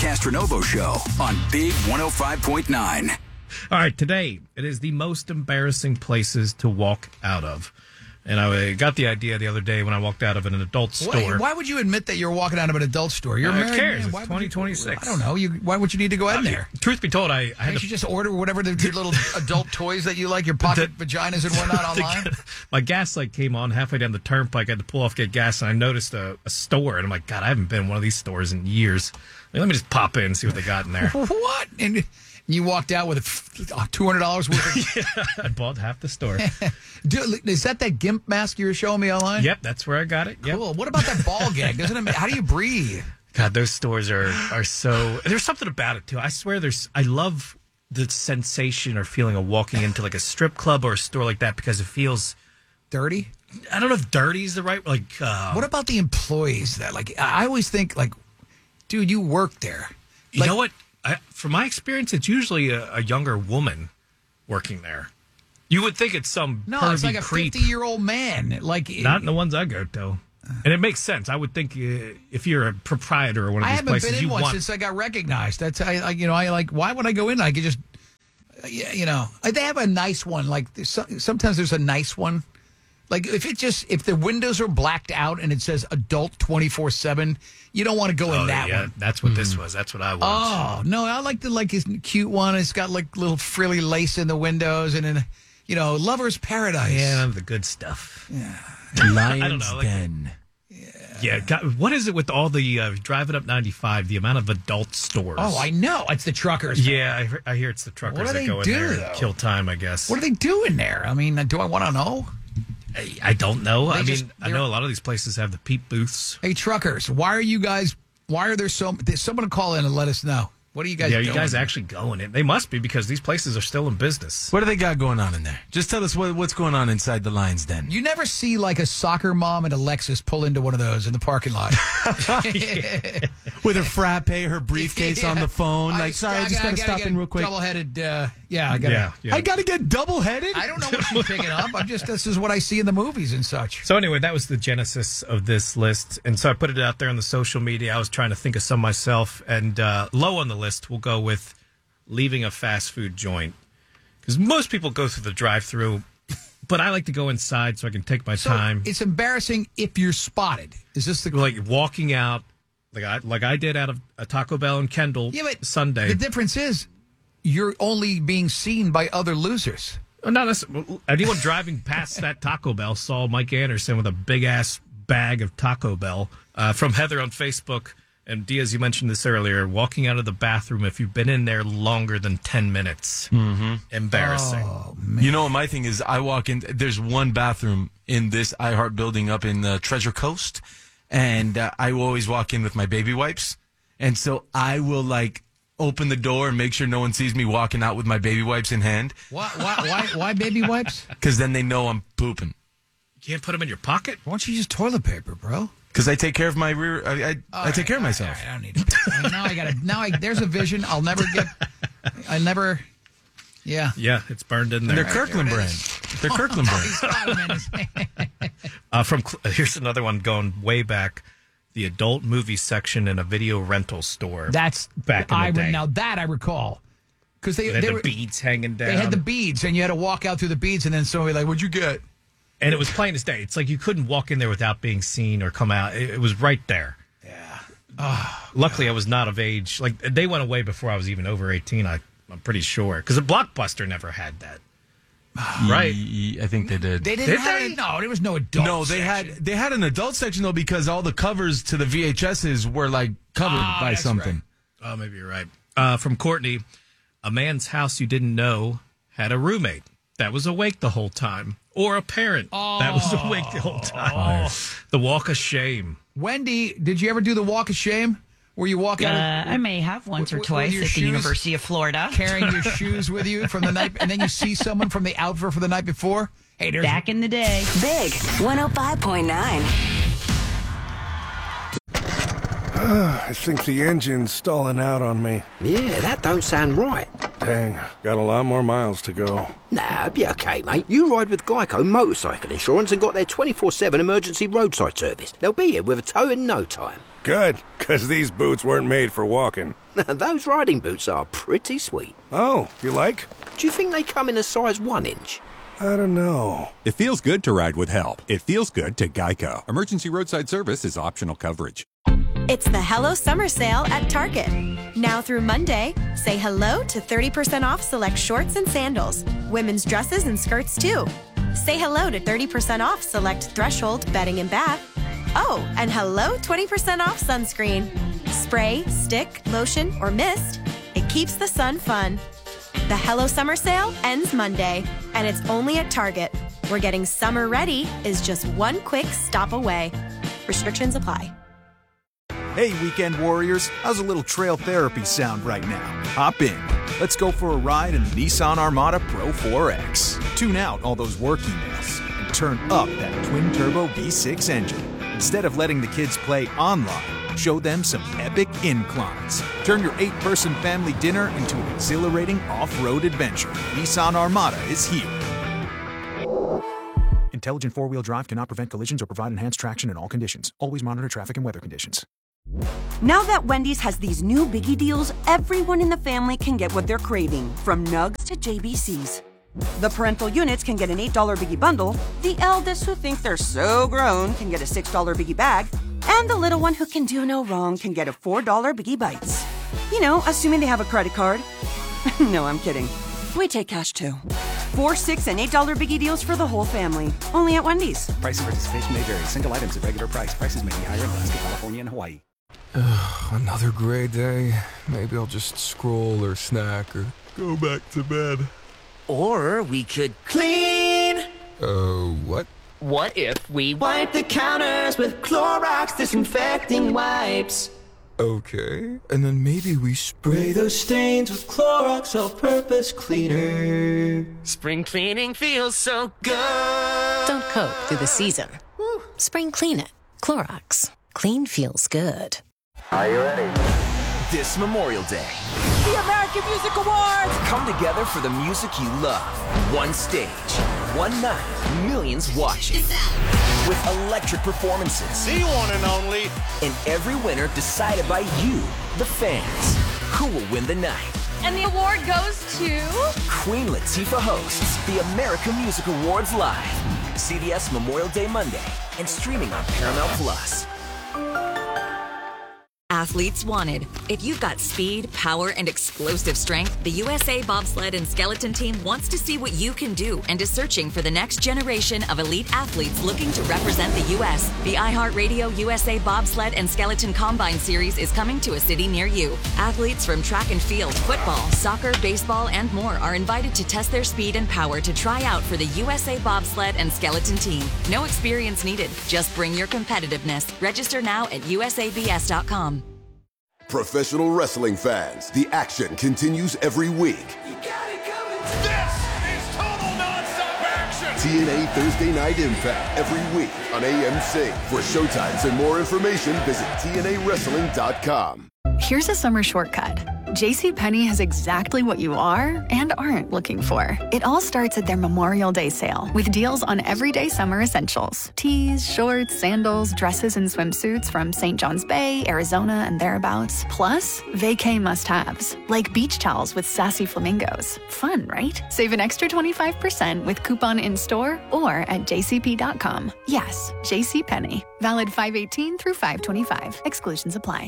Castronovo Show on Big 105.9. All right, today it is the most embarrassing places to walk out of. And I got the idea the other day when I walked out of an adult store. Why would you admit that you're walking out of an adult store? You're Who married. cares? Man. It's Why would 2026. I don't know. Why would you need to go in there? Truth be told, I had Can't you just order whatever your little adult toys that you like, your pocket vaginas and whatnot online? My gas light came on halfway down the turnpike. I had to pull off, get gas, and I noticed a store. And I'm like, God, I haven't been in one of these stores in years. Like, let me just pop in and see what they got in there. What? And you walked out with $200 worth of... Yeah, I bought half the store. Is that GIMP mask you were showing me online? Yep, that's where I got it. Yep. Cool. What about that ball gag? How do you breathe? God, those stores are so... There's something about it, too. I swear I love the sensation or feeling of walking into like a strip club or a store like that because it feels... Dirty? I don't know if dirty is the right... What about the employees that... I always think, dude, you work there. You know what? From my experience, it's usually a younger woman working there. You would think it's some pervy it's like a creep. 50-year-old man. Not in the ones I go to. And it makes sense. I would think if you're a proprietor or one of these places, I haven't been in one since I got recognized. That's why would I go in? I could just, they have a nice one. Sometimes there's a nice one. If the windows are blacked out and it says adult 24/7, you don't want to go in that one. That's what this was. That's what I want. Oh no, I like his cute one. It's got little frilly lace in the windows and then, Lover's Paradise. Yeah, the good stuff. Yeah, Lion's Den. Yeah, God, what is it with all the driving up 95? The amount of adult stores. Oh, I know. It's the truckers. Yeah, I hear it's the truckers that go in there and kill time. I guess. What do they do in there? I mean, do I want to know? I don't know. I know a lot of these places have the peep booths. Hey, truckers, why are there someone call in and let us know. What are you guys doing? Yeah, you guys actually going in? They must be because these places are still in business. What do they got going on in there? Just tell us what's going on inside the Lion's Den. You never see a soccer mom and a Lexus pull into one of those in the parking lot. With her frappe, her briefcase on the phone. I just got to stop in real quick. Double-headed, I got to get double-headed? I don't know what she's picking up. This is what I see in the movies and such. So anyway, that was the genesis of this list. And so I put it out there on the social media. I was trying to think of some myself. And low on the list, we'll go with leaving a fast food joint. Because most people go through the drive-thru, but I like to go inside so I can take my time. It's embarrassing if you're spotted. Is this walking out, like I did out of a Taco Bell in Kendall Sunday. The difference is you're only being seen by other losers. Anyone driving past that Taco Bell saw Mike Anderson with a big-ass bag of Taco Bell. From Heather on Facebook, and Diaz, you mentioned this earlier, walking out of the bathroom if you've been in there longer than 10 minutes. Mm-hmm. Embarrassing. Oh, man. You know what my thing is? I walk in, there's one bathroom in this iHeart building up in Treasure Coast, and I will always walk in with my baby wipes. And so I will, open the door and make sure no one sees me walking out with my baby wipes in hand. Why baby wipes? Because then they know I'm pooping. You can't put them in your pocket? Why don't you use toilet paper, bro? Because I take care of my rear. I take care of myself. I don't need to. There's a vision. Yeah, it's burned in there. They're Kirkland brand. They're Kirkland brand. Here's another one going way back. The adult movie section in a video rental store. That's back in the day. Now that I recall. Because they had the beads hanging down. They had the beads, and you had to walk out through the beads, and then somebody what'd you get? And it was plain as day. It's like you couldn't walk in there without being seen or come out. It was right there. Yeah. Luckily, I was not of age. They went away before I was even over 18, I'm pretty sure. Because a Blockbuster never had that. Right? I think they did. They didn't have it? No, there was no adult section. They had an adult section, though, because all the covers to the VHSs were, covered by something. Right. Oh, maybe you're right. From Courtney, a man's house you didn't know had a roommate that was awake the whole time. Or a parent that was awake the whole time. The walk of shame. Wendy, did you ever do the walk of shame? Where you walk out? I may have once or twice at the University of Florida. Carrying your shoes with you from the night, and then you see someone from the outfit for the night before. Hey, there's back in the day. Big 105.9. I think the engine's stalling out on me. Yeah, that don't sound right. Dang, got a lot more miles to go. Nah, be okay, mate. You ride with Geico Motorcycle Insurance and got their 24/7 emergency roadside service. They'll be here with a tow in no time. Good, because these boots weren't made for walking. Those riding boots are pretty sweet. Oh, you like? Do you think they come in a size 1 inch? I don't know. It feels good to ride with help. It feels good to Geico. Emergency roadside service is optional coverage. It's the Hello Summer Sale at Target. Now through Monday, say hello to 30% off select shorts and sandals. Women's dresses and skirts, too. Say hello to 30% off select Threshold bedding and bath. Oh, and hello 20% off sunscreen. Spray, stick, lotion, or mist. It keeps the sun fun. The Hello Summer Sale ends Monday, and it's only at Target, where getting summer ready is just one quick stop away. Restrictions apply. Hey, weekend warriors, how's a little trail therapy sound right now? Hop in. Let's go for a ride in the Nissan Armada Pro 4X. Tune out all those work emails and turn up that twin-turbo V6 engine. Instead of letting the kids play online, show them some epic inclines. Turn your 8-person family dinner into an exhilarating off-road adventure. Nissan Armada is here. Intelligent four-wheel drive cannot prevent collisions or provide enhanced traction in all conditions. Always monitor traffic and weather conditions. Now that Wendy's has these new biggie deals, everyone in the family can get what they're craving, from nugs to JBCs. The parental units can get an $8 biggie bundle, the eldest who think they're so grown can get a $6 biggie bag, and the little one who can do no wrong can get a $4 biggie bites. You know, assuming they have a credit card. No, I'm kidding. We take cash too. $4, $6, and $8 biggie deals for the whole family. Only at Wendy's. Price and participation may vary. Single items at regular price. Prices may be higher in Alaska, California, and Hawaii. Another gray day. Maybe I'll just scroll or snack or go back to bed. Or we could clean. What? What if we wipe the counters with Clorox disinfecting wipes? Okay. And then maybe we spray those stains with Clorox all-purpose cleaner. Spring cleaning feels so good. Don't cope through the season. Spring clean it. Clorox. Clean feels good. Are you ready? This Memorial Day, the American Music Awards come together for the music you love. One stage, one night, millions watching. With electric performances. The one and only. And every winner decided by you, the fans. Who will win the night? And the award goes to... Queen Latifah hosts the American Music Awards live. CBS Memorial Day Monday and streaming on Paramount Plus. Athletes wanted. If you've got speed, power, and explosive strength, the USA Bobsled and Skeleton Team wants to see what you can do and is searching for the next generation of elite athletes looking to represent the U.S. The iHeartRadio USA Bobsled and Skeleton Combine Series is coming to a city near you. Athletes from track and field, football, soccer, baseball, and more are invited to test their speed and power to try out for the USA Bobsled and Skeleton Team. No experience needed. Just bring your competitiveness. Register now at usabs.com. Professional wrestling fans, the action continues every week. You got it coming. This is total nonstop action. TNA Thursday Night Impact every week on AMC. For showtimes and more information, visit TNAWrestling.com. Here's a summer shortcut. JCPenney has exactly what you are and aren't looking for. It all starts at their Memorial Day sale with deals on everyday summer essentials. Tees, shorts, sandals, dresses, and swimsuits from St. John's Bay, Arizona, and thereabouts. Plus, vacay must-haves, like beach towels with sassy flamingos. Fun, right? Save an extra 25% with coupon in-store or at jcp.com. Yes, JCPenney. Valid 5/18 through 5/25. Exclusions apply.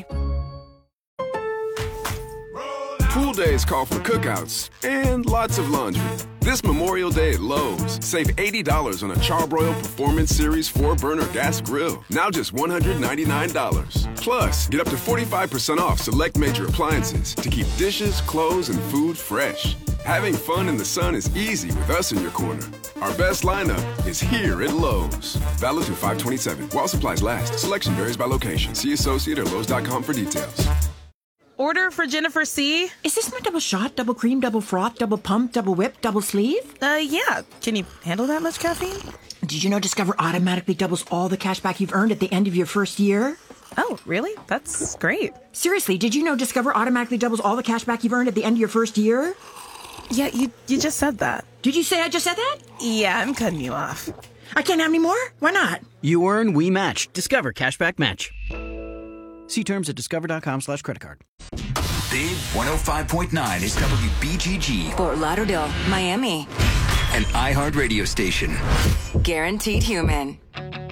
Pool days call for cookouts and lots of laundry. This Memorial Day at Lowe's, save $80 on a Charbroil Performance Series 4-burner gas grill. Now just $199. Plus, get up to 45% off select major appliances to keep dishes, clothes, and food fresh. Having fun in the sun is easy with us in your corner. Our best lineup is here at Lowe's. Valid through 5/27. While supplies last. Selection varies by location. See associate or Lowe's.com for details. Order for Jennifer C. Is this my double shot, double cream, double froth, double pump, double whip, double sleeve? Yeah. Can you handle that much caffeine? Did you know Discover automatically doubles all the cash back you've earned at the end of your first year? Oh, really? That's great. Seriously, did you know Discover automatically doubles all the cash back you've earned at the end of your first year? Yeah, you just said that. Did you say I just said that? Yeah, I'm cutting you off. I can't have any more? Why not? You earn, we match. Discover Cashback Match. See terms at discover.com/creditcard. Big 105.9 is WBGG. Fort Lauderdale, Miami. An iHeart radio station. Guaranteed human.